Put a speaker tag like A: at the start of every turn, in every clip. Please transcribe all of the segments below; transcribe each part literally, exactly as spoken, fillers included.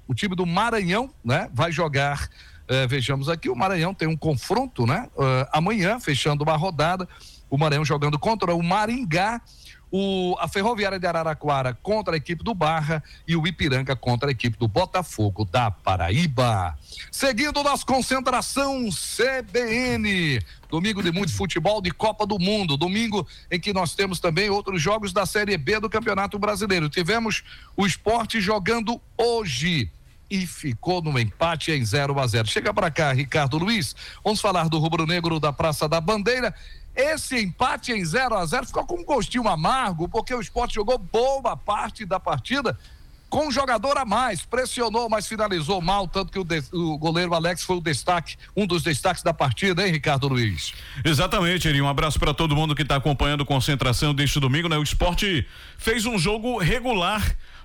A: o time do Maranhão, né? Vai jogar, eh, vejamos aqui, o Maranhão tem um confronto, né? Uh, amanhã, fechando uma rodada, o Maranhão jogando contra o Maringá, o, a Ferroviária de Araraquara contra a equipe do Barra e o Ipiranga contra a equipe do Botafogo da Paraíba. Seguindo nossa concentração C B N, domingo de muito futebol de Copa do Mundo, domingo em que nós temos também outros jogos da Série B do Campeonato Brasileiro. Tivemos o Sport jogando hoje e ficou no empate em zero a zero. Chega para cá, Ricardo Luiz, vamos falar do rubro-negro da Praça da Bandeira. Esse empate em zero a zero ficou com um gostinho amargo, porque o Sport jogou boa parte da partida com um jogador a mais, pressionou, mas finalizou mal, tanto que o, de, o goleiro Alex foi o destaque, um dos destaques da partida, hein, Ricardo Luiz?
B: Exatamente, Eri, um abraço para todo mundo que está acompanhando a concentração deste domingo, né? O Sport fez um jogo regular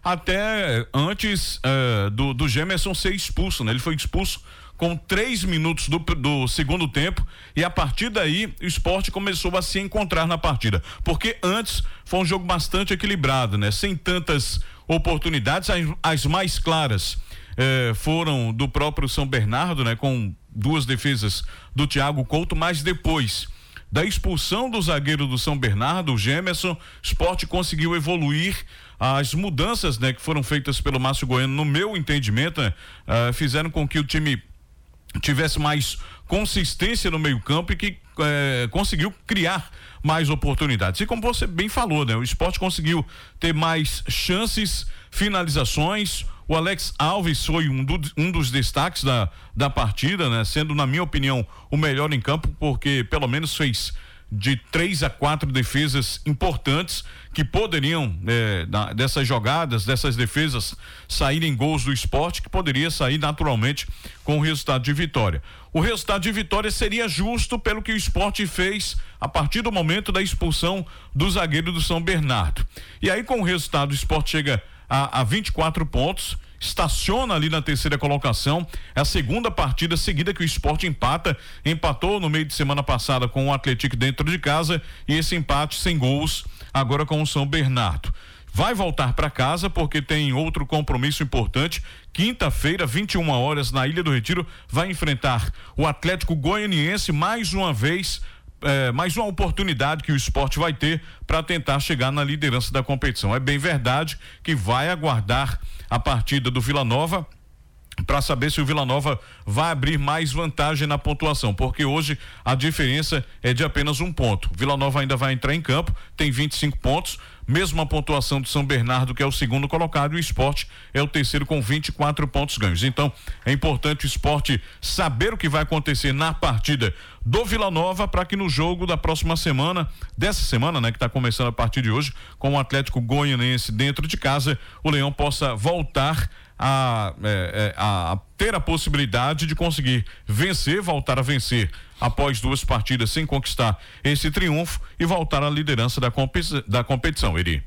B: até antes uh, do, do Gemerson ser expulso, né? Ele foi expulso com três minutos do, do segundo tempo, e a partir daí o Sport começou a se encontrar na partida, porque antes foi um jogo bastante equilibrado, né? Sem tantas oportunidades, as, as mais claras eh, foram do próprio São Bernardo, né? Com duas defesas do Thiago Couto, mas depois da expulsão do zagueiro do São Bernardo, o Gemerson, o Sport conseguiu evoluir. As mudanças, né, que foram feitas pelo Márcio Goiano, no meu entendimento, né, uh, fizeram com que o time tivesse mais consistência no meio-campo e que eh, conseguiu criar mais oportunidades. E como você bem falou, né? O Sport conseguiu ter mais chances, finalizações. O Alex Alves foi um, do, um dos destaques da, da partida, né? Sendo, na minha opinião, o melhor em campo, porque pelo menos fez de três a quatro defesas importantes que poderiam, eh, da, dessas jogadas, dessas defesas, saírem gols do Sport, que poderia sair naturalmente com o resultado de vitória. O resultado de vitória seria justo pelo que o Sport fez a partir do momento da expulsão do zagueiro do São Bernardo. E aí, com o resultado, o Sport chega a, a vinte e quatro pontos, estaciona ali na terceira colocação. É a segunda partida seguida que o Sport empata, empatou no meio de semana passada com o Atlético dentro de casa, e esse empate sem gols agora com o São Bernardo. Vai voltar para casa porque tem outro compromisso importante. Quinta-feira, vinte e uma horas, na Ilha do Retiro, vai enfrentar o Atlético Goianiense mais uma vez. É, mais uma oportunidade que o Sport vai ter para tentar chegar na liderança da competição. É bem verdade que vai aguardar a partida do Vila Nova para saber se o Vila Nova vai abrir mais vantagem na pontuação, porque hoje a diferença é de apenas um ponto. Vila Nova ainda vai entrar em campo, tem vinte e cinco pontos, mesma pontuação do São Bernardo, que é o segundo colocado, e o Sport é o terceiro com vinte e quatro pontos ganhos. Então é importante o Sport saber o que vai acontecer na partida do Vila Nova, para que no jogo da próxima semana, dessa semana, né, que está começando a partir de hoje, com o Atlético Goianiense dentro de casa, o Leão possa voltar A, é, a, a ter a possibilidade de conseguir vencer, voltar a vencer após duas partidas sem conquistar esse triunfo e voltar à liderança da, competi- da competição, Eri.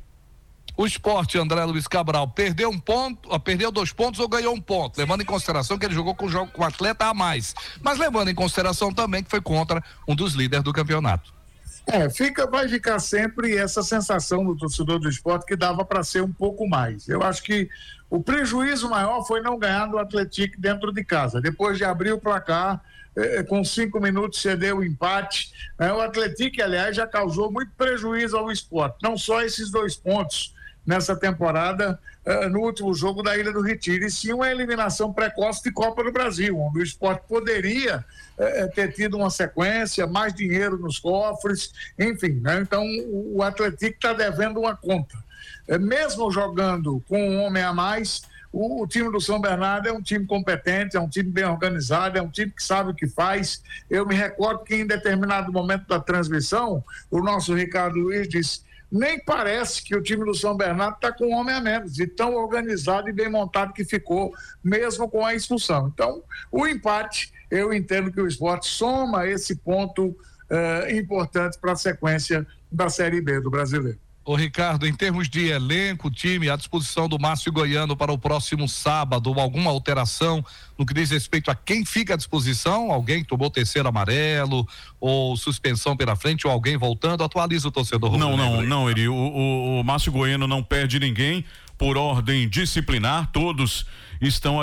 A: O Sport, André Luiz Cabral, perdeu um ponto, ó, perdeu dois pontos ou ganhou um ponto, levando em consideração que ele jogou com, jogo, com atleta a mais, mas levando em consideração também que foi contra um dos líderes do campeonato.
C: É, fica, vai ficar sempre essa sensação do torcedor do Sport que dava para ser um pouco mais. Eu acho que o prejuízo maior foi não ganhar do Atlético dentro de casa. Depois de abrir o placar, eh, com cinco minutos cedeu o empate. Eh, o Atlético, aliás, já causou muito prejuízo ao Sport. Não só esses dois pontos nessa temporada, eh, no último jogo da Ilha do Retiro, e sim uma eliminação precoce de Copa do Brasil, onde o Sport poderia eh, ter tido uma sequência, mais dinheiro nos cofres, enfim, né? Então o, o Atlético está devendo uma conta. Eh, mesmo jogando com um homem a mais, o, o time do São Bernardo é um time competente, é um time bem organizado, é um time que sabe o que faz. Eu me recordo que em determinado momento da transmissão, o nosso Ricardo Luiz disse: nem parece que o time do São Bernardo está com um homem a menos, de tão organizado e bem montado que ficou, mesmo com a expulsão. Então, o empate, eu entendo que o Sport soma esse ponto eh, importante para a sequência da Série B do Brasileiro.
A: Ô Ricardo, em termos de elenco, time, à disposição do Márcio Goiano para o próximo sábado, alguma alteração no que diz respeito a quem fica à disposição? Alguém tomou terceiro amarelo, ou suspensão pela frente, ou alguém voltando? Atualiza o torcedor.
B: Não, não, não, Eri, o, o, o Márcio Goiano não perde ninguém por ordem disciplinar, todos estão